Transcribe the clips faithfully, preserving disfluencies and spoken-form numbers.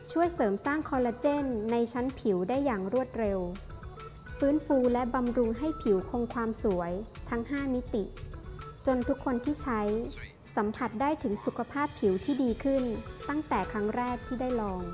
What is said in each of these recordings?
ช่วยเสริมสร้างคอลลาเจนในชั้นผิวได้อย่างรวดเร็วฟื้นฟูและบำรุงให้ผิวคงความสวยทั้งห้ามิติจนทุกคนที่ใช้สัมผัสได้ถึงสุขภาพผิวที่ดีขึ้นตั้งแต่ครั้งแรกที่ได้ลอง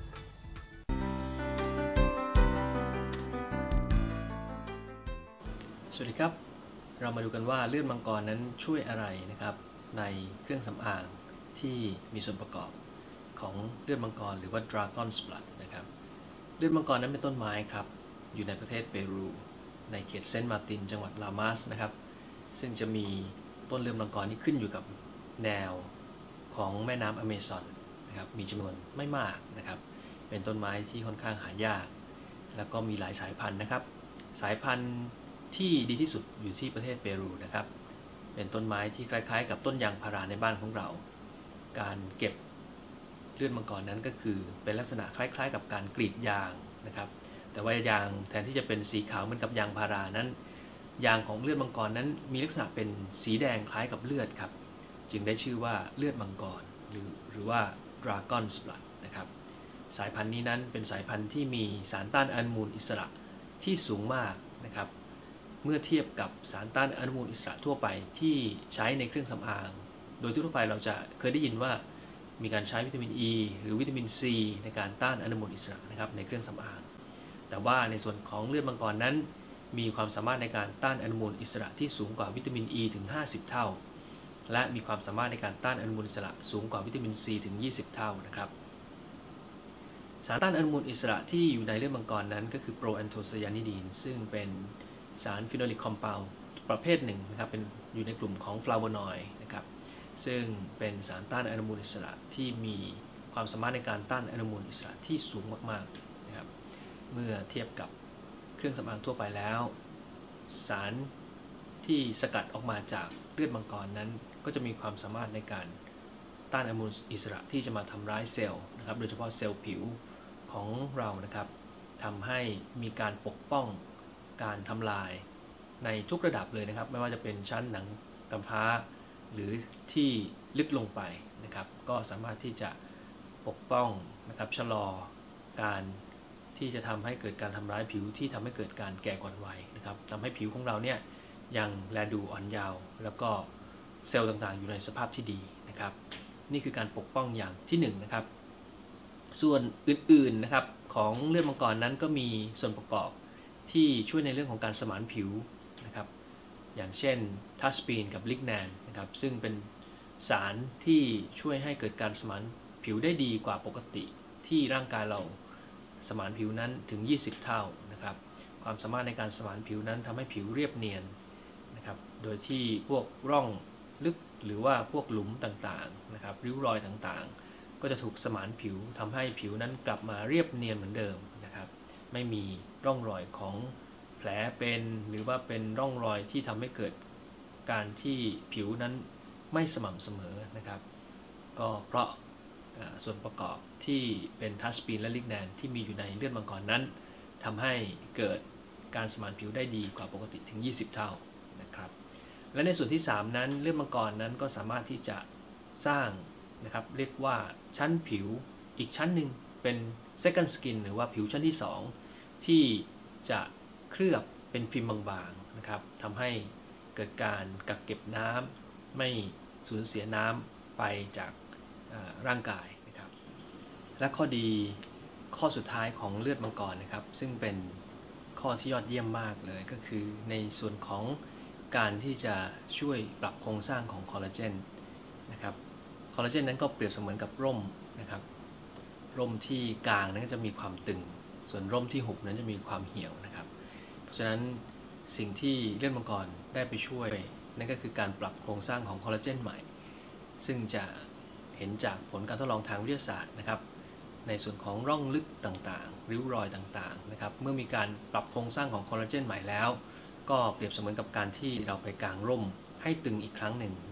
สวัสดีครับเรามาดูกันว่าเลือดมังกรนั้นช่วยอะไรนะครับในเครื่องสำอางที่มีส่วนประกอบของเลือดมังกรหรือว่า Dragon's Blood นะครับเลือดมังกรนั้นเป็นต้นไม้ครับอยู่ในประเทศเปรูในเขตเซนต์มาร์ตินจังหวัดลามาสนะครับซึ่งจะมีต้นเลือดมังกรที่ขึ้นอยู่กับแนวของแม่น้ำอเมซอนนะครับมีจำนวนไม่มากนะครับเป็นต้นไม้ที่ค่อนข้างหายากแล้วก็มีหลายสายพันธุ์นะครับสายพันธุ์ที่ดีที่สุดอยู่ที่ประเทศเปรูนะครับเป็นต้นไม้ที่คล้ายๆกับต้นยางพาราในบ้านของเราการเก็บเลือดมังกรนั้นก็คือเป็นลักษณะคล้ายๆกับการกรีดยางนะครับแต่ว่ายางแทนที่จะเป็นสีขาวเหมือนกับยางพารานั้นยางของเลือดมังกรนั้นมีลักษณะเป็นสีแดงคล้ายกับเลือดครับจึงได้ชื่อว่าเลือดมังกรหรือหรือว่า Dragon's Blood นะครับสายพันธุ์นี้นั้นเป็นสายพันธุ์ที่มีสารต้านอนุมูลอิสระที่สูงมากนะครับเมื่อเทียบกับสารต้านอนุมูลอิสระทั่วไปที่ใช้ในเครื่องสำอางโดยทั่วไปเราจะเคยได้ยินว่ามีการใช้วิตามิน E หรือวิตามิน C ในการต้านอนุมูลอิสระนะครับในเครื่องสำอางแต่ว่าในส่วนของเลือดมังกรนั้นมีความสามารถในการต้านอนุมูลอิสระที่สูงกว่าวิตามิน E ถึงห้าสิบเท่าและมีความสามารถในการต้านอนุมูลอิสระสูงกว่าวิตามิน C ถึงยี่สิบเท่านะครับสารต้านอนุมูลอิสระที่อยู่ในเลือดมังกรนั้นก็คือโปรแอนโทไซยานิดีนซึ่งเป็นสารฟีโนลิกคอมเพลด์ประเภทหนึ่งนะครับเป็นอยู่ในกลุ่มของฟลาโวนอยด์นะครับซึ่งเป็นสารต้านอนุมูลอิสระที่มีความสามารถในการต้านอนุมูลอิสระที่สูงมากๆนะครับเมื่อเทียบกับเครื่องสำอางทั่วไปแล้วสารที่สกัดออกมาจากเลือดมังกรนั้นก็จะมีความสามารถในการต้านอนุมูลอิสระที่จะมาทำร้ายเซลล์นะครับโดยเฉพาะเซลล์ผิวของเรานะครับทำให้มีการปกป้องการทำลายในทุกระดับเลยนะครับไม่ว่าจะเป็นชั้นหนังกำพร้าหรือที่ลึกลงไปนะครับก็สามารถที่จะปกป้องนะครับชะลอการที่จะทำให้เกิดการทำร้ายผิวที่ทำให้เกิดการแก่ก่อนวัยนะครับทำให้ผิวของเราเนี่ยยังแลดูอ่อนเยาว์แล้วก็เซลล์ต่างๆอยู่ในสภาพที่ดีนะครับนี่คือการปกป้องอย่างที่หนึ่งนะครับส่วนอื่นๆนะครับของเลือดมังกรนั้นก็มีส่วนประกอบที่ช่วยในเรื่องของการสมานผิวนะครับอย่างเช่นทัสปีนกับลิกแนนนะครับซึ่งเป็นสารที่ช่วยให้เกิดการสมานผิวได้ดีกว่าปกติที่ร่างกายเราสมานผิวนั้นถึงยี่สิบเท่านะครับความสามารถในการสมานผิวนั้นทำให้ผิวเรียบเนียนนะครับโดยที่พวกร่องลึกหรือว่าพวกหลุมต่างๆนะครับริ้วรอยต่างๆก็จะถูกสมานผิวทำให้ผิวนั้นกลับมาเรียบเนียนเหมือนเดิมนะครับไม่มีร่องรอยของแผลเป็นหรือว่าเป็นร่องรอยที่ทำให้เกิดการที่ผิวนั้นไม่สม่ำเสมอนะครับก็เพราะส่วนประกอบที่เป็นทัสปีนและลิกแนนที่มีอยู่ในเลือดมังกรนั้นทำให้เกิดการสมานผิวได้ดีกว่าปกติถึงยี่สิบเท่านะครับและในส่วนที่สามนั้นเลือดมังกรนั้นก็สามารถที่จะสร้างนะครับเรียกว่าชั้นผิวอีกชั้นหนึ่งเป็น second skin หรือว่าผิวชั้นที่สองที่จะเคลือบเป็นฟิล์มบางๆนะครับทำให้เกิดการกักเก็บน้ำไม่สูญเสียน้ำไปจากร่างกายนะครับและข้อดีข้อสุดท้ายของเลือดมังกรนะครับซึ่งเป็นข้อที่ยอดเยี่ยมมากเลยก็คือในส่วนของการที่จะช่วยปรับโครงสร้างของคอลลาเจนนะครับคอลลาเจนนั้นก็เปรียบเสมือนกับร่มนะครับร่มที่กลางนั้นจะมีความตึงส่วนร่มที่หุบนั้นจะมีความเหี่ยวนะครับเพราะฉะนั้นสิ่งที่เลือดมังกรได้ไปช่วยนั่นก็คือการปรับโครงสร้างของคอลลาเจนใหม่ซึ่งจะเห็นจากผลการทดลองทางวิทยาศาสตร์นะครับในส่วนของร่องลึกต่างๆริ้วรอยต่างๆนะครับเมื่อมีการปรับโครงสร้างของคอลลาเจนใหม่แล้วก็เปรียบเสมือนกับการที่เราไปกางร่มให้ตึงอีกครั้งหนึ่ง